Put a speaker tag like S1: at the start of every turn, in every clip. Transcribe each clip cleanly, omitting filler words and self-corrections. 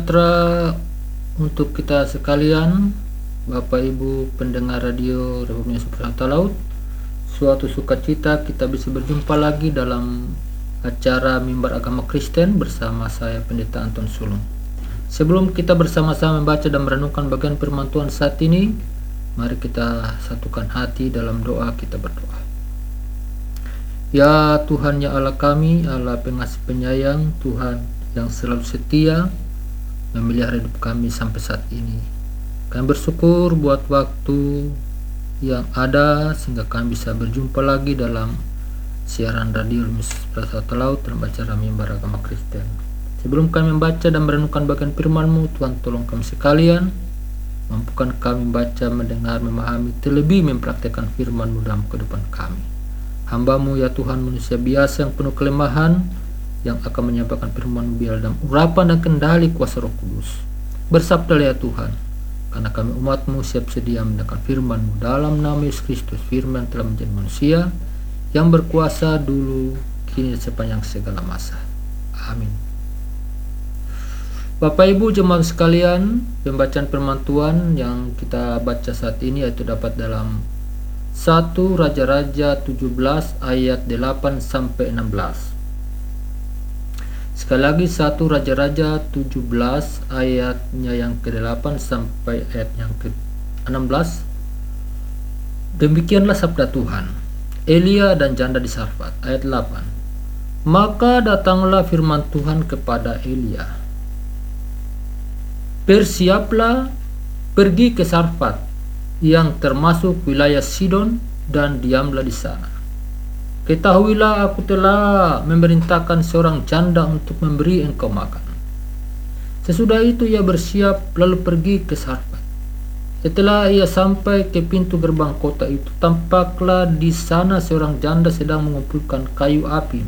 S1: sejahtera untuk kita sekalian, Bapak Ibu pendengar radio Republik Indonesia Laut. Suatu sukacita kita bisa berjumpa lagi dalam acara Mimbar Agama Kristen bersama saya Pendeta Anton Sulung. Sebelum kita bersama-sama membaca dan merenungkan bagian firman Tuhan saat ini, mari kita satukan hati dalam doa. Kita berdoa. Ya Tuhan, ya Allah kami, Allah pengasih penyayang, Tuhan yang selalu setia memelihara hidup kami sampai saat ini. Kami bersyukur buat waktu yang ada sehingga kami bisa berjumpa lagi dalam siaran radio Universitas Laut dalam acara Mimbar Agama Kristen. Sebelum kami membaca dan merenungkan bagian firman-Mu, Tuhan tolong kami sekalian, mampukan kami membaca, mendengar, memahami, terlebih mempraktikkan firman-Mu dalam kehidupan kami. Hamba-Mu ya Tuhan, manusia biasa yang penuh kelemahan, yang akan menyampaikan firman-Mu biar dalam urapan dan kendali kuasa Roh Kudus. Bersabdalah ya Tuhan, karena kami umat-Mu siap sedia mendengar firman-Mu dalam nama Yesus Kristus, firman telah menjadi manusia, yang berkuasa dulu, kini, sepanjang segala masa. Amin. Bapak Ibu jemaat sekalian, pembacaan firman Tuhan yang kita baca saat ini yaitu dapat dalam 1 Raja-Raja 17 ayat 8 sampai 16. Sekali lagi 1 Raja-Raja 17 ayatnya yang ke-8 sampai ayat yang ke-16. Demikianlah sabda Tuhan. Elia dan janda di Sarfat. Ayat 8. Maka datanglah firman Tuhan kepada Elia. Bersiaplah, pergi ke Sarfat yang termasuk wilayah Sidon dan diamlah di sana. Ketahuilah aku telah memerintahkan seorang janda untuk memberi engkau makan. Sesudah itu ia bersiap lalu pergi ke Sarfat. Setelah ia sampai ke pintu gerbang kota itu, tampaklah di sana seorang janda sedang mengumpulkan kayu api.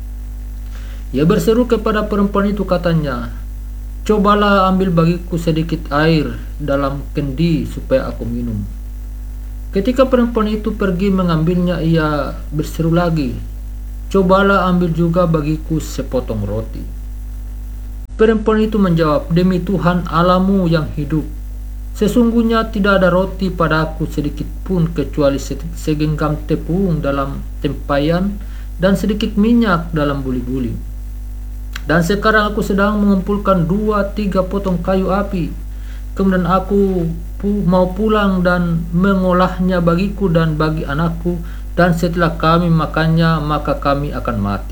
S1: Ia berseru kepada perempuan itu, katanya, "Cobalah ambil bagiku sedikit air dalam kendi supaya aku minum." Ketika perempuan itu pergi mengambilnya, ia berseru lagi, "Cobalah ambil juga bagiku sepotong roti." Perempuan itu menjawab, "Demi Tuhan Allahmu yang hidup, sesungguhnya tidak ada roti padaku sedikit pun kecuali segenggam tepung dalam tempayan dan sedikit minyak dalam buli-buli. Dan sekarang aku sedang mengumpulkan 2-3 potong kayu api. Kemudian aku mau pulang dan mengolahnya bagiku dan bagi anakku, dan setelah kami makannya maka kami akan mati."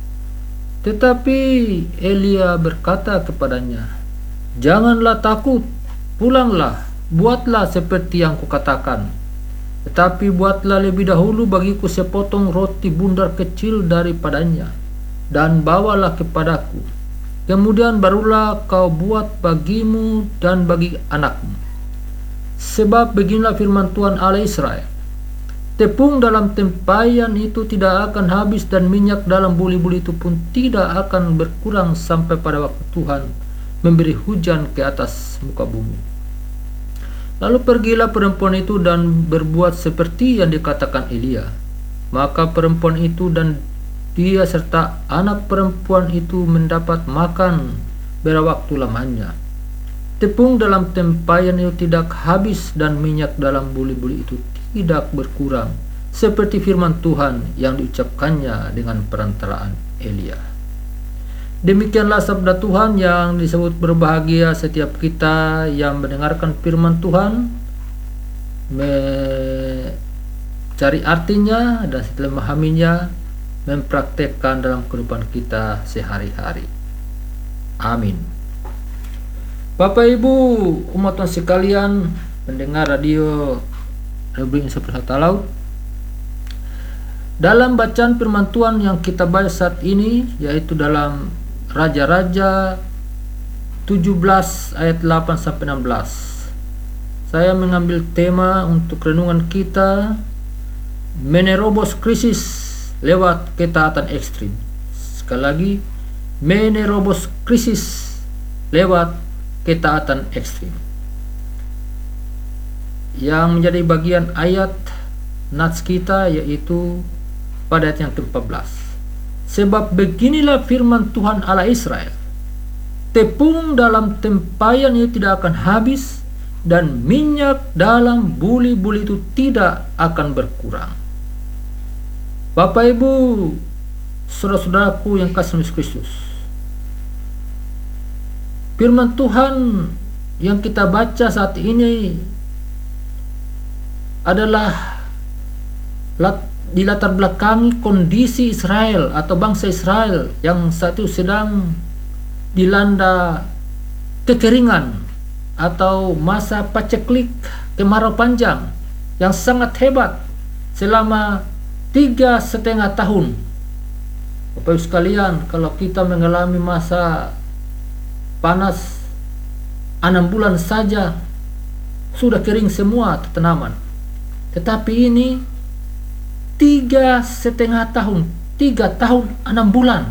S1: Tetapi Elia berkata kepadanya, "Janganlah takut, pulanglah, buatlah seperti yang kukatakan. Tetapi buatlah lebih dahulu bagiku sepotong roti bundar kecil daripadanya, dan bawalah kepadaku. Kemudian barulah kau buat bagimu dan bagi anakmu. Sebab beginilah firman Tuhan Allah Israel, tepung dalam tempayan itu tidak akan habis dan minyak dalam buli-buli itu pun tidak akan berkurang sampai pada waktu Tuhan memberi hujan ke atas muka bumi." Lalu pergilah perempuan itu dan berbuat seperti yang dikatakan Elia. Maka perempuan itu dan dia serta anak perempuan itu mendapat makan berawaktu lamanya. Tepung dalam tempayan itu tidak habis dan minyak dalam buli-buli itu tidak berkurang, seperti firman Tuhan yang diucapkannya dengan perantaraan Elia. Demikianlah sabda Tuhan yang disebut berbahagia setiap kita yang mendengarkan firman Tuhan, mencari artinya, dan setelah memahaminya, mempraktekkan dalam kehidupan kita sehari-hari. Amin. Bapak Ibu umat Tuhan sekalian, pendengar radio Republik Indonesia Laut, dalam bacaan firman Tuhan yang kita baca saat ini yaitu dalam Raja-Raja 17 ayat 8 sampai 16. Saya mengambil tema untuk renungan kita, menerobos krisis lewat ketaatan ekstrim. Sekali lagi, menerobos krisis lewat ketaatan ekstrim. Yang menjadi bagian ayat nats kita yaitu pada ayat yang ke-14. Sebab beginilah firman Tuhan Allah Israel, tepung dalam tempayan itu tidak akan habis, dan minyak dalam buli-buli itu tidak akan berkurang. Bapak Ibu, saudara-saudaraku yang kasih Yesus Kristus, firman Tuhan yang kita baca saat ini adalah di latar belakangi kondisi Israel atau bangsa Israel yang saat itu sedang dilanda kekeringan atau masa paceklik, kemarau panjang yang sangat hebat selama 3,5 tahun. Bapak Ibu sekalian, kalau kita mengalami masa panas 6 bulan saja sudah kering semua tanaman, tetapi ini 3,5 tahun, 3 tahun 6 bulan,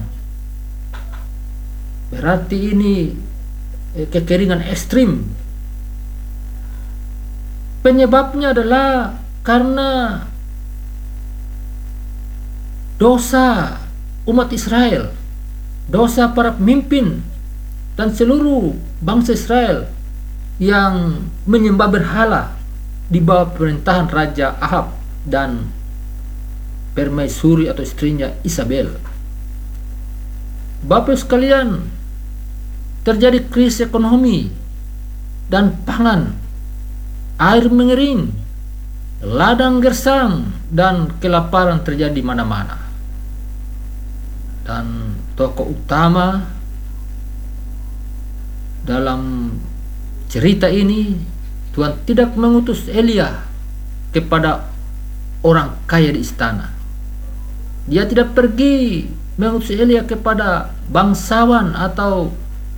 S1: berarti ini kekeringan ekstrim. Penyebabnya adalah karena dosa umat Israel, dosa para pemimpin dan seluruh bangsa Israel yang menyembah berhala di bawah pemerintahan Raja Ahab dan permaisuri atau istrinya Isabel. Bapak sekalian, terjadi krisis ekonomi dan pangan, air mengering, ladang gersang, dan kelaparan terjadi di mana-mana. Dan tokoh utama dalam cerita ini, Tuhan tidak mengutus Elia kepada orang kaya di istana. Dia tidak pergi mengutus Elia kepada bangsawan atau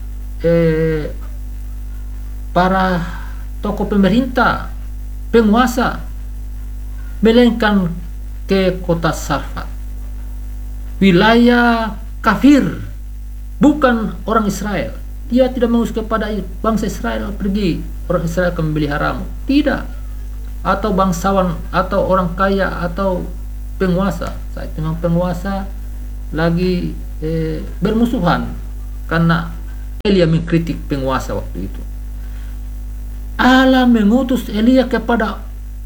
S1: para tokoh pemerintah, penguasa, melainkan ke kota Sarfat, wilayah kafir, bukan orang Israel. Dia tidak mengutus kepada bangsa Israel, pergi orang Israel akan memeliharamu, tidak, atau bangsawan atau orang kaya atau penguasa. Saat memang penguasa lagi bermusuhan karena Elia mengkritik penguasa waktu itu. Allah mengutus Elia kepada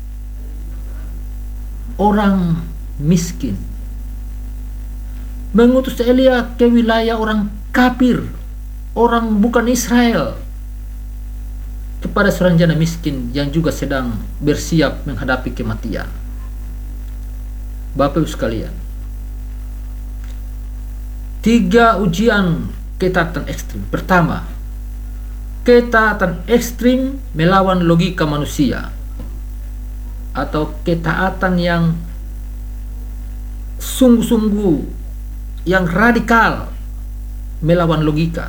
S1: orang miskin, mengutus Elia ke wilayah orang kafir, orang bukan Israel, kepada seorang janda miskin yang juga sedang bersiap menghadapi kematian. Bapak Ibu sekalian, 3 ujian ketaatan ekstrim. Pertama, ketaatan ekstrim melawan logika manusia, atau ketaatan yang sungguh-sungguh, yang radikal melawan logika.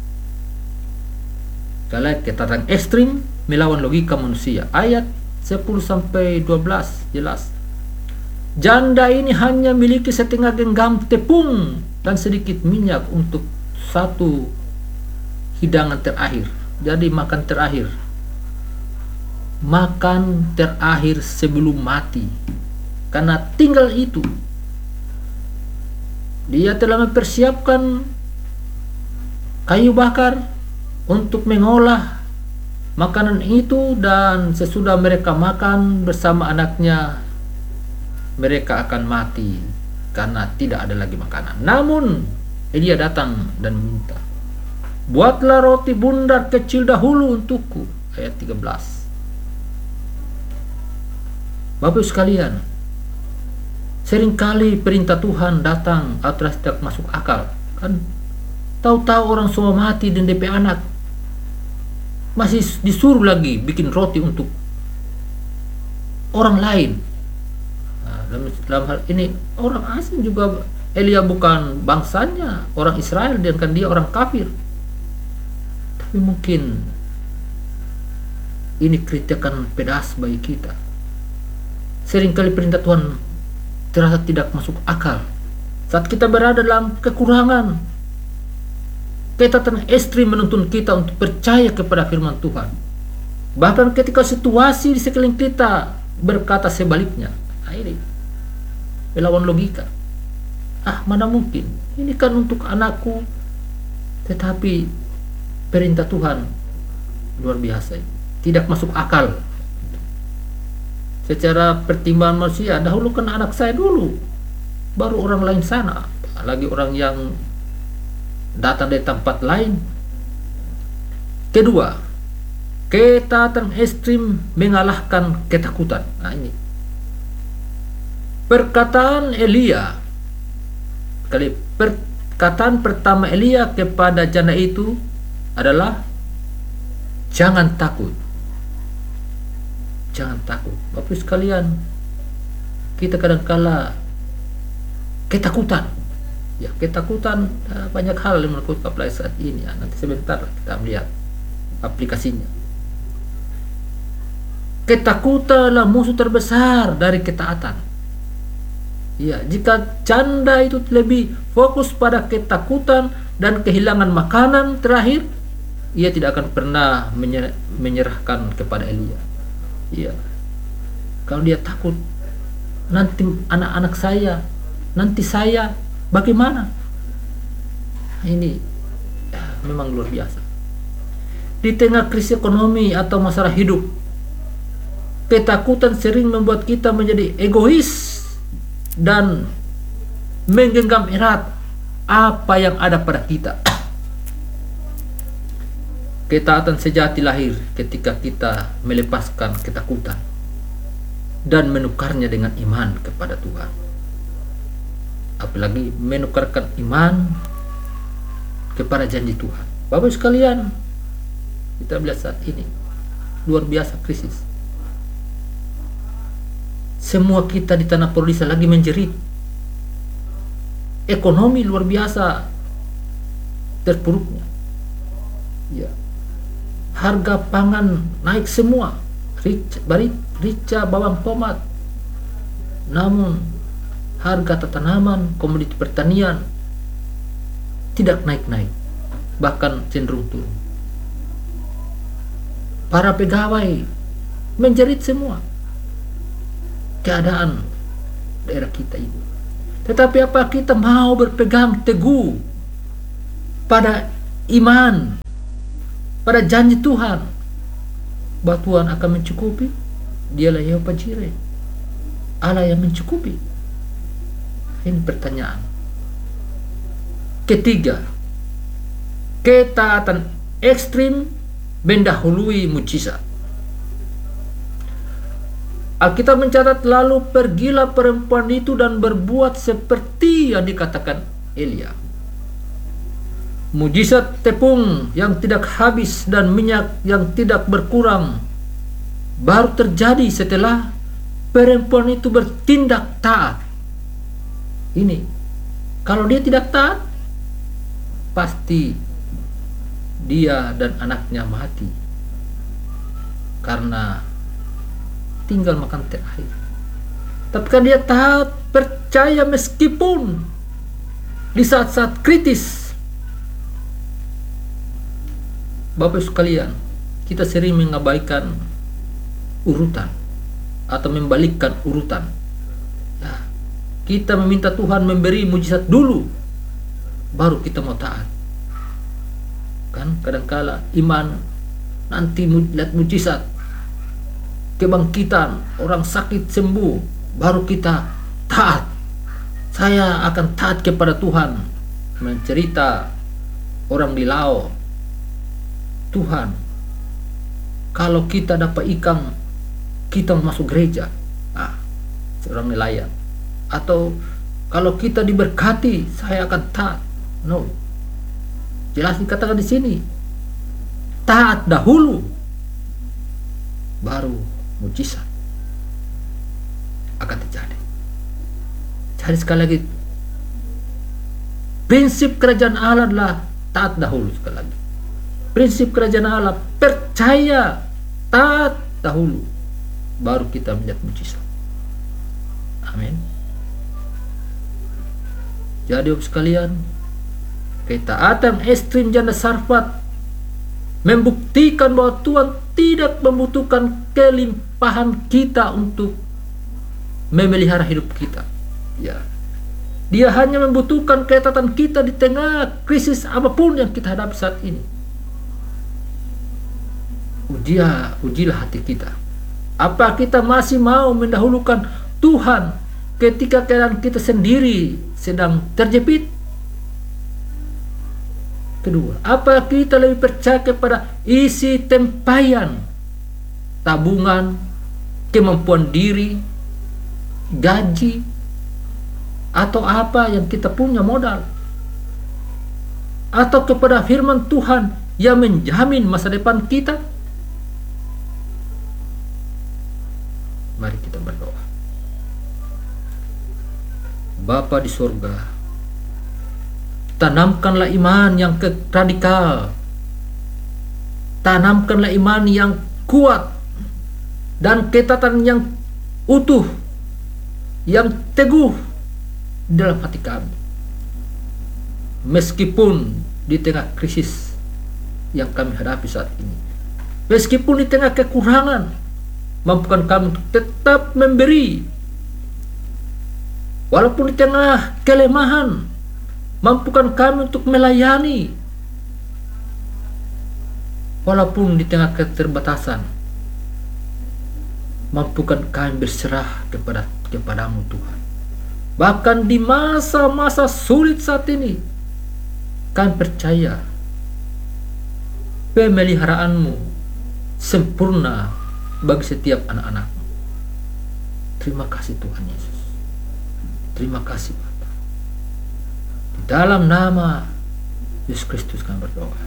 S1: Kalau ketaatan ekstrim melawan logika manusia, ayat 10-12 jelas. Janda ini hanya memiliki setengah genggam tepung dan sedikit minyak untuk satu hidangan terakhir. Jadi makan terakhir, makan terakhir sebelum mati. Karena tinggal itu, dia telah mempersiapkan kayu bakar untuk mengolah makanan itu, dan sesudah mereka makan bersama anaknya, mereka akan mati karena tidak ada lagi makanan. Namun Elia datang dan minta, buatlah roti bundar kecil dahulu untukku. Ayat 13. Bapak sekalian, seringkali perintah Tuhan datang atau tidak masuk akal. Kan tahu-tahu orang semua mati dan DP anak, masih disuruh lagi bikin roti untuk orang lain. Dalam hal ini orang asing juga. Elia bukan bangsanya orang Israel, dan kan dia orang kafir. Tapi mungkin ini kritikan pedas bagi kita. Seringkali perintah Tuhan terasa tidak masuk akal saat kita berada dalam kekurangan. Ketaatan ekstrim menuntun kita untuk percaya kepada firman Tuhan, bahkan ketika situasi di sekeliling kita berkata sebaliknya. Nah, ini melawan logika. Mana mungkin, ini kan untuk anakku. Tetapi perintah Tuhan luar biasa, tidak masuk akal. Secara pertimbangan manusia, dahulukan anak saya dulu, baru orang lain sana, lagi orang yang datang dari tempat lain. Kedua, ketaatan ekstrim mengalahkan ketakutan. Nah ini perkataan Elia, perkataan pertama Elia kepada janda itu adalah jangan takut. Jangan takut. Bapak sekalian, kita kadangkala ketakutan. Ya, ketakutan banyak hal yang menakutkan apalagi saat ini. Ya, nanti sebentar kita melihat aplikasinya. Ketakutan adalah musuh terbesar dari ketaatan. Ya, jika janda itu lebih fokus pada ketakutan dan kehilangan makanan terakhir, ia tidak akan pernah menyerahkan kepada Elia. Ya, kalau dia takut, nanti anak-anak saya, nanti saya, bagaimana? Ini memang luar biasa. Di tengah krisis ekonomi atau masalah hidup, ketakutan sering membuat kita menjadi egois dan menggenggam erat apa yang ada pada kita. Ketaatan sejati lahir ketika kita melepaskan ketakutan dan menukarnya dengan iman kepada Tuhan. Apalagi menukarkan iman kepada janji Tuhan. Bapak sekalian, kita melihat saat ini luar biasa krisis. Semua kita di tanah Prodisa lagi menjerit. Ekonomi luar biasa terpuruknya. Ya. Harga pangan naik semua, rica, bawang tomat. Namun harga tanaman, komoditi pertanian tidak naik-naik, bahkan cenderung turun. Para pegawai menjerit semua keadaan daerah kita ini. Tetapi apa kita mau berpegang teguh pada iman, pada janji Tuhan bahwa Tuhan akan mencukupi? Dialah Yehova Jireh, Allah yang mencukupi. Ini pertanyaan. Ketiga, ketaatan ekstrim mendahului mujizat. Alkitab mencatat, lalu pergilah perempuan itu dan berbuat seperti yang dikatakan Elia. Mujizat tepung yang tidak habis dan minyak yang tidak berkurang baru terjadi setelah perempuan itu bertindak taat. Ini, kalau dia tidak taat, pasti dia dan anaknya mati karena tinggal makan terakhir. Tapi kan dia taat, percaya meskipun di saat-saat kritis. Bapak sekalian, kita sering mengabaikan urutan atau membalikkan urutan. Nah, kita meminta Tuhan memberi mujizat dulu, baru kita mau taat. Kan kadangkala iman, nanti lihat mujizat, kebangkitan, orang sakit sembuh, baru kita taat. Saya akan taat kepada Tuhan. Mencerita orang di Lao, Tuhan, kalau kita dapat ikan, kita masuk gereja. Seorang nelayan. Atau kalau kita diberkati, saya akan taat. No, jelas dikatakan di sini, taat dahulu, baru mujizat akan terjadi. Jadi sekali lagi, prinsip kerajaan Allah adalah taat dahulu. Sekali lagi, prinsip kerajaan Allah, percaya, taat dahulu, baru kita melihat mujizat. Amin. Jadi sekalian, ketaatan ekstrim janda Sarfat membuktikan bahwa Tuhan tidak membutuhkan kelimpahan kita untuk memelihara hidup kita. Ya, Dia hanya membutuhkan ketaatan kita di tengah krisis apapun yang kita hadapi saat ini. ujilah hati kita. Apa kita masih mau mendahulukan Tuhan ketika keadaan kita sendiri sedang terjepit? Kedua, apa kita lebih percaya kepada isi tempayan, tabungan, kemampuan diri, gaji, atau apa yang kita punya modal? Atau kepada firman Tuhan yang menjamin masa depan kita? Mari kita berdoa. Bapa di surga, tanamkanlah iman yang radikal, tanamkanlah iman yang kuat dan ketatan yang utuh, yang teguh dalam hati kami. Meskipun di tengah krisis yang kami hadapi saat ini, meskipun di tengah kekurangan, mampukan kami untuk tetap memberi. Walaupun di tengah kelemahan, mampukan kami untuk melayani. Walaupun di tengah keterbatasan, mampukan kami berserah kepadamu Tuhan. Bahkan di masa-masa sulit saat ini, kami percaya pemeliharaanmu sempurna bagi setiap anak-anakmu. Terima kasih Tuhan Yesus. Terima kasih Bapa. Di dalam nama Yesus Kristus kami berdoa.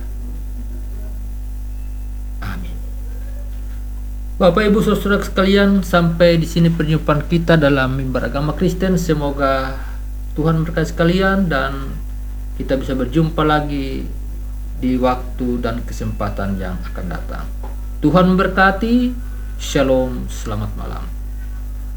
S1: Amin. Bapak Ibu Saudara sekalian, sampai di sini perjumpaan kita dalam mimbar agama Kristen. Semoga Tuhan memberkati sekalian dan kita bisa berjumpa lagi di waktu dan kesempatan yang akan datang. Tuhan memberkati. Shalom, selamat malam.